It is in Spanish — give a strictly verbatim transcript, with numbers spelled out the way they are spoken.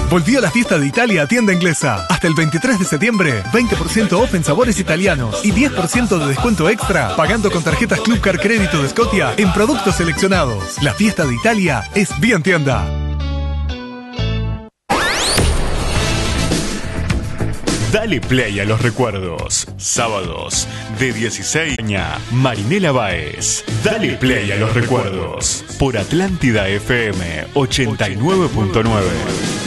Volvió la fiesta de Italia a Tienda Inglesa. Hasta el veintitrés de septiembre, veinte por ciento off en sabores italianos y diez por ciento de descuento extra pagando con tarjetas Club Car Crédito de Scotia en productos seleccionados. La fiesta de Italia es bien tienda. Dale play a los recuerdos. Sábados de dieciséis años. Marinela Báez. Dale play a los recuerdos. Por Atlántida F M ochenta y nueve punto nueve.